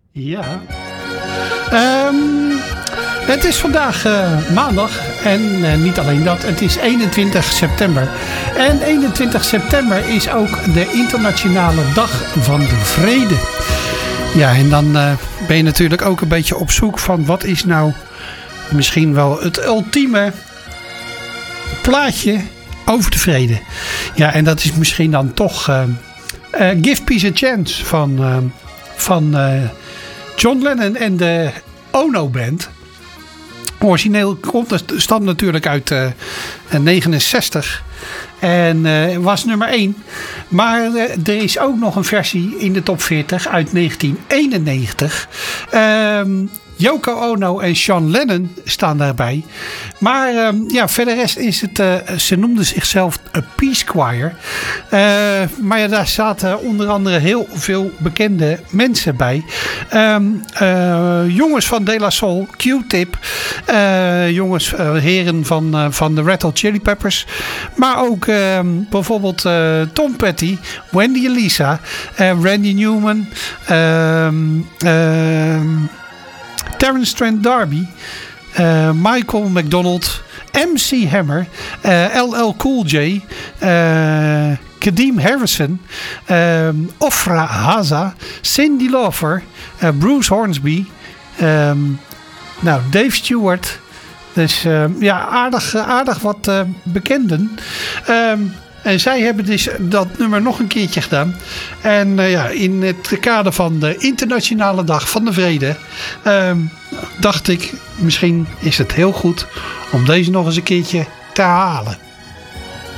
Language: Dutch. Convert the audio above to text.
Ja. Het is vandaag maandag en niet alleen dat, het is 21 september. En 21 september is ook de internationale dag van de vrede. Ja, en dan ben je natuurlijk ook een beetje op zoek van wat is nou misschien wel het ultieme plaatje over de vrede. Ja, en dat is misschien dan toch Give Peace a Chance van John Lennon en de Ono Band. Origineel stamt natuurlijk uit 69 en was nummer 1. Maar er is ook nog een versie in de top 40 uit 1991. Yoko Ono en John Lennon staan daarbij. Maar verder rest is het... ze noemden zichzelf een Peace Choir. Maar ja, daar zaten onder andere heel veel bekende mensen bij. Jongens van De La Soul, Q-Tip. Heren van de Red Hot Chili Peppers. Maar ook bijvoorbeeld Tom Petty, Wendy Elisa, Randy Newman... Terence Trent D'Arby, Michael McDonald, MC Hammer, LL Cool J, Kadeem Harrison, Ofra Haza, Cyndi Lauper, Bruce Hornsby, Dave Stewart. Dus aardig wat bekenden. En zij hebben dus dat nummer nog een keertje gedaan. En in het kader van de Internationale Dag van de Vrede... dacht ik, misschien is het heel goed om deze nog eens een keertje te halen.